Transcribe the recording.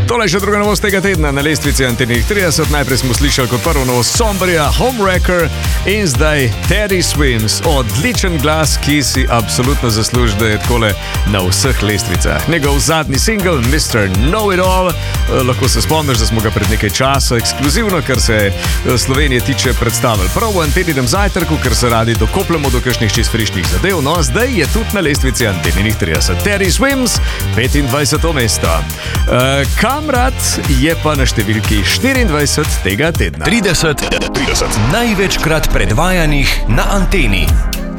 Tole je še druga novost tega tedna na lestvici Antenih 30. Najprej smo slišali kot prvo novost Sombrija, Homewrecker in zdaj Teddy Swims. Odličen glas, ki si absolutno zasluži, da je takole na vseh lestvicah. Njegov zadnji single, Mr. Know-It-All, lahko se spomniš, da smo ga pred nekaj časa ekskluzivno, kar se Slovenije tiče, predstavili prav v Anteninem zajtrku, ker se radi dokopljamo do kakšnih čist frišnih zadev. No, zdaj je tudi na lestvici Antenih 30. Teddy Swims, 25. mesto. Kamrat je pa na številki 24 tega tedna. 30 največkrat predvajanih na Anteni.